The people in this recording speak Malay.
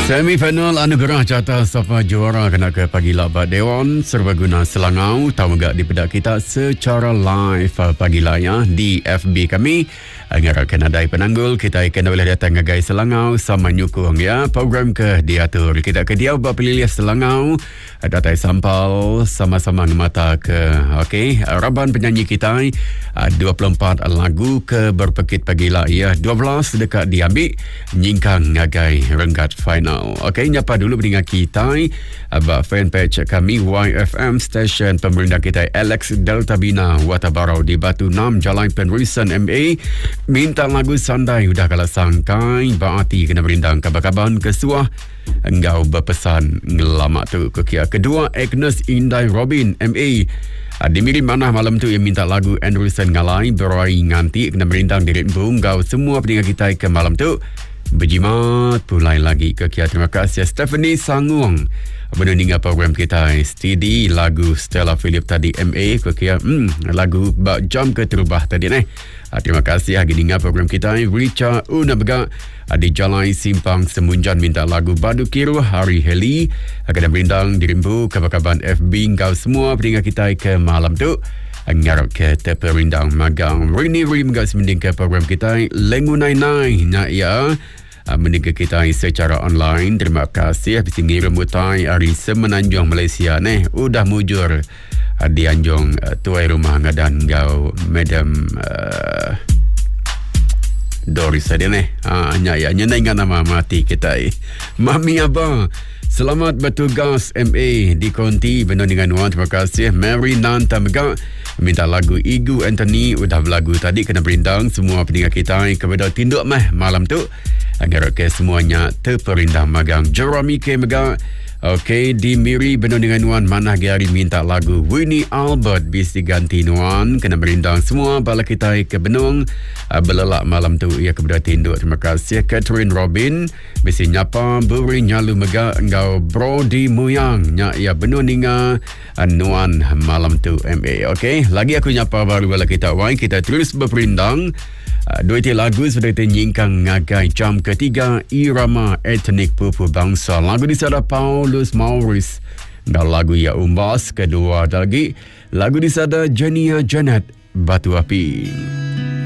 Semifinal anugerah jatah Safa Juara kena ke pagi labat Dewan Serbaguna Selangau. Tahu gak dipedak kita secara live pagi layar di FB kami. Agar Kanadai penanggul kita akan boleh datang ke Selangau sama nyukung ya. Program ke diatur kita ke dia pilih Selangau. Datai sampal sama-sama mata ke okey. Raban penyanyi kita 24 lagu ke berpekit pagi layar 12 dekat diambil nyingkang ngagai renggat final. Okey, nyapa dulu dengan kita fanpage kami YFM Station pemerintah kita Alex Delta Bina Watabarau di Batu 6 Jalan Penrisan MA. Minta lagu sandai udah kalah sangkai berarti kena berindang kabar-kabar kesuah engkau berpesan ngelamak tu kekia. Kedua Agnes Indai Robin MA dimiri mana malam tu yang minta lagu Anderson Ngalai berai nganti kena berindang diri engkau semua pendengar kita ke malam tu berjimat pulai lagi kekia. Terima kasih Stephanie Sangung menundingkan program kita STD lagu Stella Philip tadi MA kekia lagu bak jam ke terubah tadi terima kasih hari dengar program kita Richa Unabega di Jalan Simpang Semunjan minta lagu Badu Kiru Hari Heli akan berindang dirimbu kabar-kabar FB kau semua pendengar kita ke malam tu ngarap ke terperindang magang Rini Rim gak semending ke program kita Lengunai-nai nak ya mendengar kita secara online. Terima kasih habis ngirim mutai hari Semenanjung Malaysia udah mujur di Anjung tuai rumah ngadan gau Madam Doris tadi ya nyenai nama mati kita Mami Abang selamat bertugas MA di Konti benar dengan Wan. Terima kasih Mary Nanta Mega minta lagu Igu Anthony udah berlagu tadi kena berindang semua pendengar kita kepada tinduk malam tu agar ke semuanya terperindang magang Jeremy K Mega. Okey, di Miri benar dengan Wan Manah Gari minta lagu Winnie Albert bisi ganti Nuan kena berindang semua bala kita ke Benung belelak malam tu ia kepada tinduk. Terima kasih Catherine Robin bisi nyapa beri nyalu mega engkau Brody Muyang nyak ia benar ninga Nuan malam tu MA. Okey, lagi aku nyapa baru bala kita wai kita terus berperindang dua lagu sudah ternyingkang ngagai jam ketiga irama etnik pupu bangsa lagu di sana Paulus Maurice dan lagu Ya Umbas kedua lagi lagu di sana Jania Janet Batu Api.